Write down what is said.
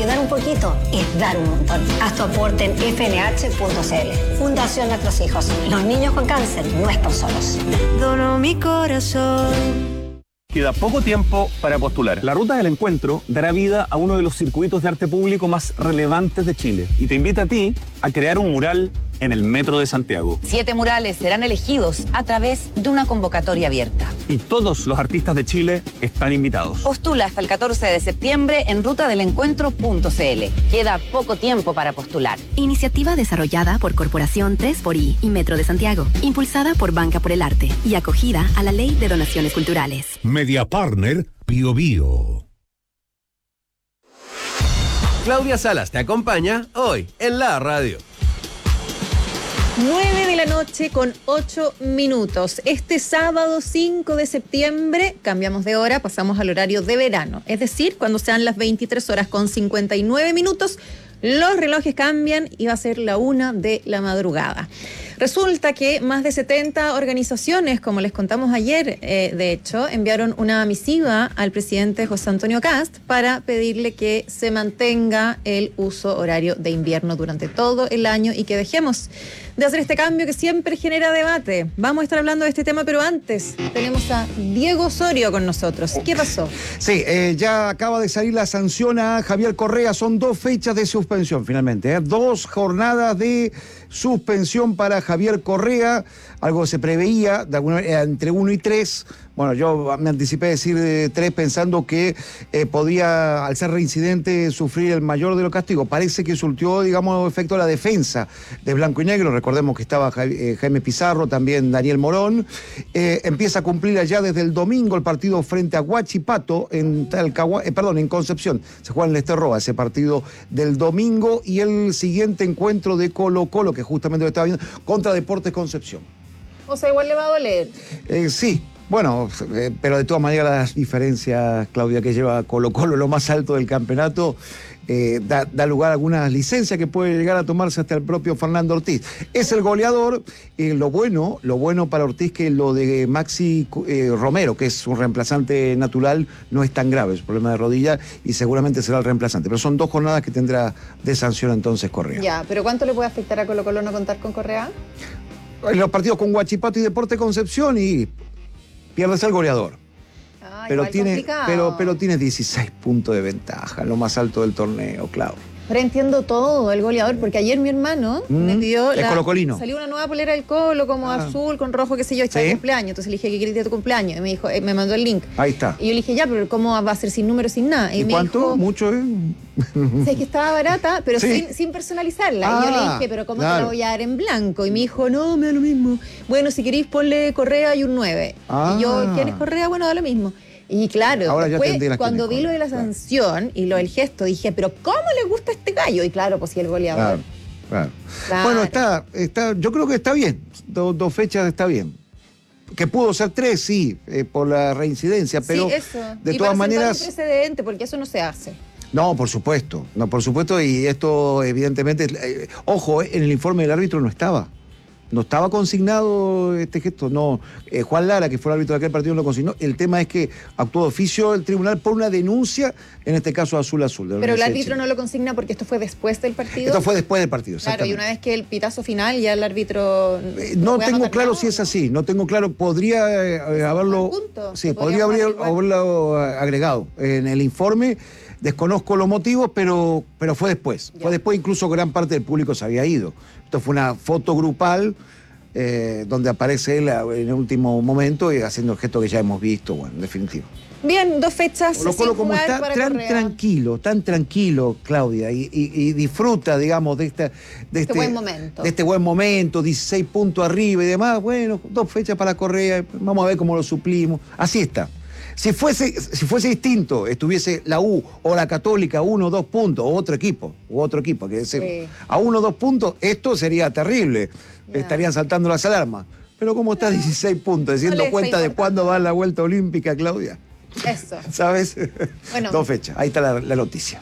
ayudar un poquito es dar un montón. Haz tu aporte en fnh.cl. Fundación Nuestros Hijos. Los niños con cáncer no están solos. Dono mi corazón. Queda poco tiempo para postular. La Ruta del Encuentro dará vida a uno de los circuitos de arte público más relevantes de Chile y te invita a ti a crear un mural en el Metro de Santiago. 7 murales serán elegidos a través de una convocatoria abierta. Y todos los artistas de Chile están invitados. Postula hasta el 14 de septiembre en rutadelencuentro.cl. Queda poco tiempo para postular. Iniciativa desarrollada por Corporación 3xI y Metro de Santiago, impulsada por Banca por el Arte y acogida a la Ley de Donaciones Culturales. Media Partner Bio Bio. Claudia Salas te acompaña hoy en la radio. 9 de la noche con 8 minutos. Este sábado 5 de septiembre cambiamos de hora, pasamos al horario de verano. Es decir, cuando sean las 23 horas con 59 minutos, los relojes cambian y va a ser la 1 de la madrugada. Resulta que más de 70 organizaciones, como les contamos ayer, de hecho, enviaron una misiva al presidente José Antonio Kast para pedirle que se mantenga el uso horario de invierno durante todo el año y que dejemos de hacer este cambio que siempre genera debate. Vamos a estar hablando de este tema, pero antes tenemos a Diego Osorio con nosotros. ¿Qué pasó? Sí, ya acaba de salir la sanción a Javier Correa. Son 2 fechas de suspensión finalmente, 2 jornadas de suspensión para Javier Correa, algo se preveía de alguna manera entre 1 y 3. Bueno, yo me anticipé a decir 3 pensando que podía, al ser reincidente, sufrir el mayor de los castigos. Parece que surtió, digamos, efecto la defensa de Blanco y Negro. Recordemos que estaba Jaime Pizarro, también Daniel Morón. Empieza a cumplir allá desde el domingo el partido frente a Huachipato en en Concepción. Se juega en Lester Roa ese partido del domingo y el siguiente encuentro de Colo-Colo, que justamente lo estaba viendo, contra Deportes Concepción. O sea, igual le va a doler. Sí. Bueno, pero de todas maneras las diferencias, Claudia, que lleva Colo-Colo lo más alto del campeonato, da lugar a algunas licencias que puede llegar a tomarse hasta el propio Fernando Ortiz. Es el goleador. Lo bueno para Ortiz que lo de Maxi Romero, que es un reemplazante natural, no es tan grave, es un problema de rodilla y seguramente será el reemplazante. Pero son 2 jornadas que tendrá de sanción entonces Correa. Ya, pero ¿cuánto le puede afectar a Colo-Colo no contar con Correa? En los partidos con Huachipato y Deportes Concepción y pierdes al goleador. Pero tiene 16 puntos de ventaja, lo más alto del torneo, Clau. Ahora entiendo todo, el goleador, porque ayer mi hermano me pidió... Es colocolino. Salió una nueva polera del Colo, como azul, con rojo, qué sé yo, está de cumpleaños. Entonces le dije, ¿qué querés de tu cumpleaños? Y me dijo, me mandó el link. Ahí está. Y yo le dije, ya, pero ¿cómo va a ser sin número, sin nada? ¿Y cuánto? Dijo, Mucho, ¿eh? Sé que estaba barata, pero sin personalizarla. Y yo le dije, pero ¿cómo te la voy a dar en blanco? Y me dijo, no, me da lo mismo. Bueno, si queréis ponle Correa y un 9. Y yo, ¿quién es Correa? Bueno, da lo mismo. Y claro, ahora después cuando vi lo de la sanción y lo del gesto, dije, pero ¿cómo le gusta a este gallo? Y claro, pues sí, el goleador. Claro. Bueno, yo creo que está bien. 2 fechas está bien. Que pudo ser 3, sí, por la reincidencia, pero sí, eso. De todas maneras... un precedente, porque eso no se hace. No, por supuesto, y esto evidentemente... ojo, en el informe del árbitro no estaba. No estaba consignado este gesto, no. Juan Lara, que fue el árbitro de aquel partido, no lo consignó. El tema es que actuó de oficio el tribunal por una denuncia, en este caso Azul. Pero el árbitro no lo consigna porque esto fue después del partido. Esto fue después del partido, claro, y una vez que el pitazo final, ya el árbitro... no tengo claro si es así, no tengo claro. Podría haberlo... Sí, podría haberlo agregado en el informe. Desconozco los motivos, pero fue después. Ya. Fue después, incluso gran parte del público se había ido. Esto fue una foto grupal donde aparece él en el último momento y haciendo el gesto que ya hemos visto, bueno, en definitiva. Bien, 2 fechas. Colo-Colo como está tan tranquilo, Claudia, y disfruta, digamos, de este buen momento, 16 puntos arriba y demás. Bueno, 2 fechas para Correa, vamos a ver cómo lo suplimos. Así está. Si fuese distinto, estuviese la U o la Católica 1 o 2 puntos, o otro equipo, que a 1 o 2 puntos, esto sería terrible. Estarían saltando las alarmas. Pero como está 16 puntos, haciendo cuenta de cuándo va la vuelta olímpica, Claudia. Eso. ¿Sabes? Bueno. 2 fechas. Ahí está la noticia.